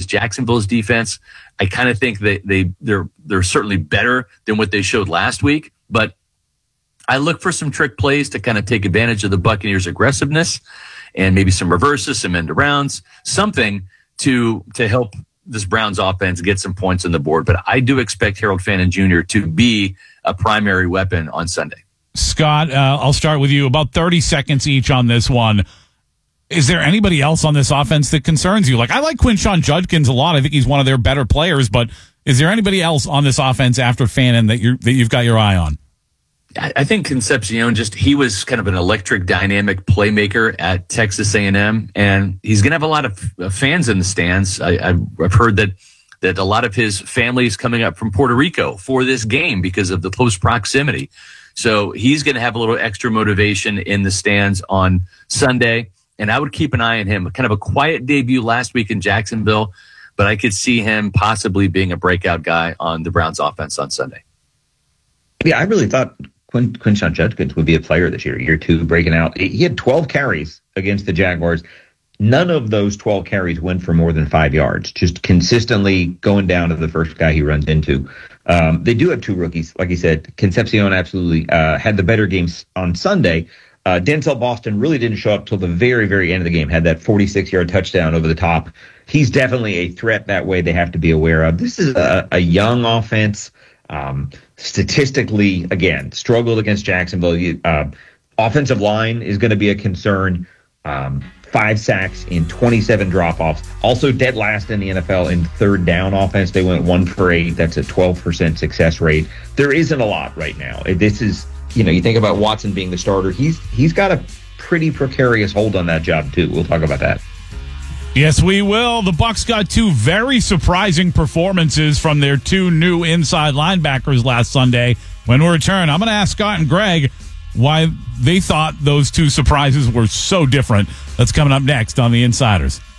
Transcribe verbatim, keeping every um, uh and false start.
Jacksonville's defense. I kind of think that they they're they're certainly better than what they showed last week, but I look for some trick plays to kind of take advantage of the Buccaneers' aggressiveness and maybe some reverses, some end arounds, something to to help this Browns offense get some points on the board. But I do expect Harold Fannin Junior to be a primary weapon on Sunday. Scott, uh, I'll start with you. About thirty seconds each on this one. Is there anybody else on this offense that concerns you? Like, I like Quinshon Judkins a lot. I think he's one of their better players. But is there anybody else on this offense after Fannin that you that you've got your eye on? I think Concepcion, just he was kind of an electric, dynamic playmaker at Texas A and M, and he's going to have a lot of fans in the stands. I, I've heard that that a lot of his family is coming up from Puerto Rico for this game because of the close proximity. So he's going to have a little extra motivation in the stands on Sunday, and I would keep an eye on him. Kind of a quiet debut last week in Jacksonville, but I could see him possibly being a breakout guy on the Browns offense on Sunday. Yeah, I really thought Quin- Quinshon Judkins would be a player this year, year two, breaking out. He had twelve carries against the Jaguars. None of those twelve carries went for more than five yards, just consistently going down to the first guy he runs into. Um, they do have two rookies. Like you said, Concepcion absolutely uh, had the better games on Sunday. Uh, Denzel Boston really didn't show up till the very, very end of the game, had that forty-six-yard touchdown over the top. He's definitely a threat that way they have to be aware of. This is a, a young offense. Um, statistically, again, struggled against Jacksonville. Uh, offensive line is going to be a concern. Um, five sacks in twenty-seven drop-offs. Also dead last in the N F L in third down offense. They went one for eight. That's a twelve percent success rate. There isn't a lot right now. This is, you know, you think about Watson being the starter. He's he's got a pretty precarious hold on that job, too. We'll talk about that. Yes, we will. The Bucs got two very surprising performances from their two new inside linebackers last Sunday. When we return, I'm going to ask Scott and Greg why they thought those two surprises were so different. That's coming up next on The Insiders.